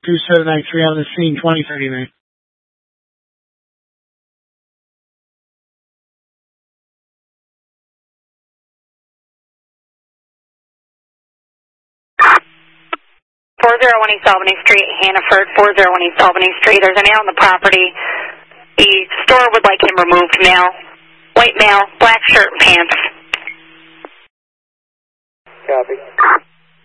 2793 on the scene, 2039. East Albany Street, Hannaford, 401 East Albany Street. There's a male on the property. The store would like him removed. Male, white male, black shirt and pants. Copy.